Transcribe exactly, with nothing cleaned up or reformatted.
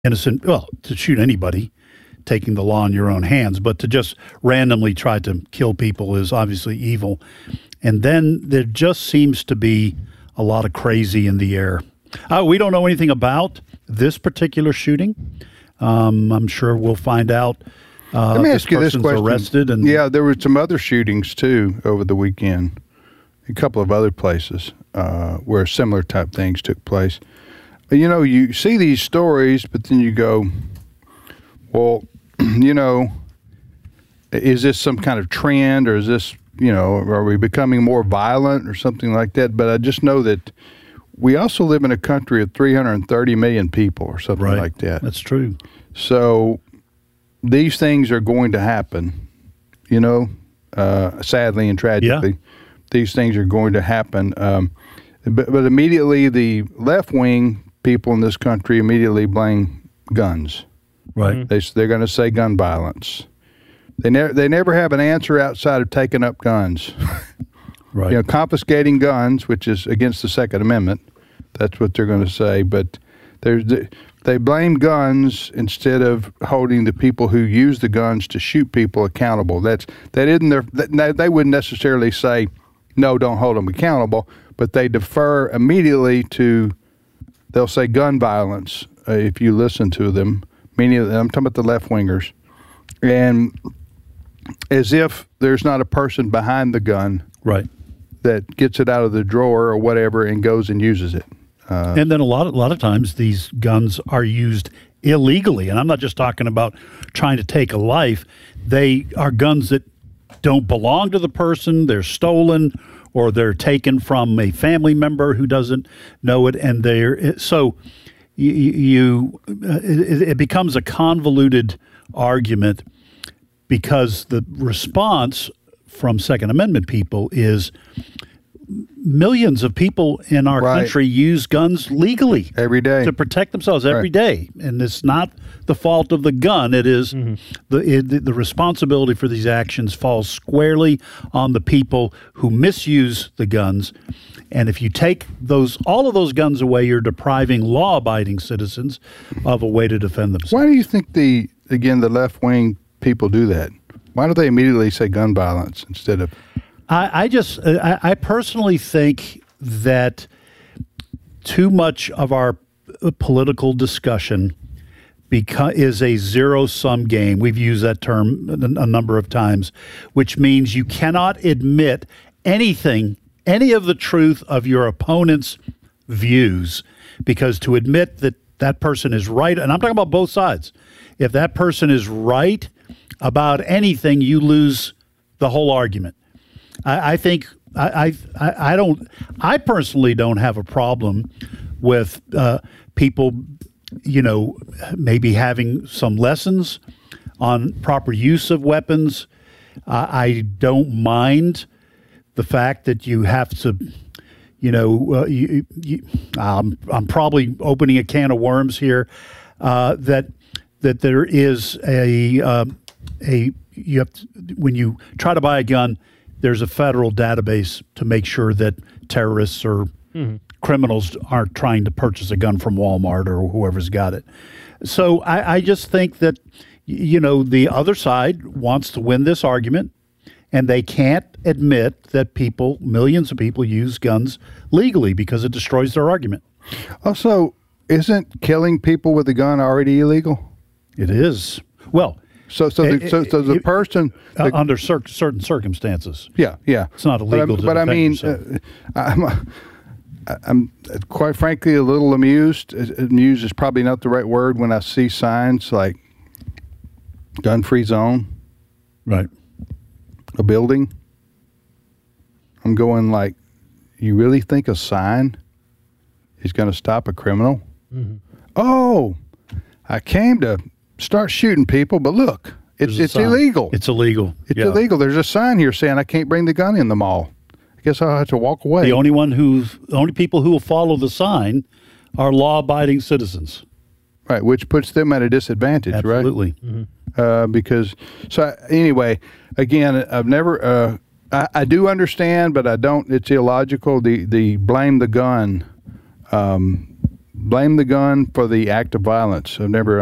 innocent, well, to shoot anybody, taking the law in your own hands, but to just randomly try to kill people is obviously evil. And then there just seems to be a lot of crazy in the air. Uh, we don't know anything about this particular shooting. Um, I'm sure we'll find out. Uh, Let me this ask you this person's question. arrested. And yeah, there were some other shootings too over the weekend. A couple of other places uh, where similar type things took place. You know, you see these stories, but then you go, well, you know, is this some kind of trend, or is this, you know, are we becoming more violent or something like that? But I just know that we also live in a country of three hundred thirty million people or something right. like that. That's true. So these things are going to happen, you know, uh, sadly and tragically. Yeah. These things are going to happen. Um, but, but immediately the left-wing people in this country immediately blame guns. Right. They, they're going to say gun violence. They never they never have an answer outside of taking up guns. Right. You know, confiscating guns, which is against the Second Amendment. That's what they're going to say. But there's the, they blame guns instead of holding the people who use the guns to shoot people accountable. That's that isn't their. That, they wouldn't necessarily say, no, don't hold them accountable, but they defer immediately to. They'll say gun violence uh, if you listen to them. Many of them, I'm talking about the left wingers, and as if there's not a person behind the gun, right, that gets it out of the drawer or whatever and goes and uses it. Uh, and then a lot, of, a lot of times these guns are used illegally, and I'm not just talking about trying to take a life. They are guns that don't belong to the person. They're stolen, or they're taken from a family member who doesn't know it, and they're so. You, you it, it becomes a convoluted argument because the response from Second Amendment people is millions of people in our right. country use guns legally every day to protect themselves every right. day, and it's not the fault of the gun. It is mm-hmm. the it, the responsibility for these actions falls squarely on the people who misuse the guns. And if you take those all of those guns away, you're depriving law-abiding citizens of a way to defend themselves. Why do you think the again the left-wing people do that? Why don't they immediately say gun violence instead of? I, I just I, I personally think that too much of our political discussion beca- is a zero-sum game. We've used that term a number of times, which means you cannot admit anything. Any of the truth of your opponent's views, because to admit that that person is right, and I'm talking about both sides, if that person is right about anything, you lose the whole argument. I, I think I, I I don't I personally don't have a problem with uh, people, you know, maybe having some lessons on proper use of weapons. Uh, I don't mind the fact that you have to, you know, uh, you, you, um, I'm probably opening a can of worms here. Uh, that that there is a uh, a you have to, when you try to buy a gun, there's a federal database to make sure that terrorists or mm-hmm. criminals aren't trying to purchase a gun from Walmart or whoever's got it. So I, I just think that, you know, the other side wants to win this argument. And they can't admit that people, millions of people, use guns legally because it destroys their argument. Also, isn't killing people with a gun already illegal? It is. Well, so so the, it, so, so the it, person uh, the, under cer- certain circumstances. Yeah, yeah, it's not illegal. But, to but I mean, uh, I'm I'm quite frankly a little amused. Amused is probably not the right word when I see signs like gun-free zone. Right. A building. I'm going like, you really think a sign is going to stop a criminal? Mm-hmm. Oh, I came to start shooting people, but look, it's it's sign. illegal. It's illegal. It's yeah. illegal. There's a sign here saying I can't bring the gun in the mall. I guess I'll have to walk away. The only one who, the only people who will follow the sign are law-abiding citizens. Right, which puts them at a disadvantage, Absolutely. right? Absolutely. Mm-hmm. Uh, because, so anyway, again, I've never, uh, I, I do understand, but I don't, it's illogical, the, the blame the gun, um, blame the gun for the act of violence. I've never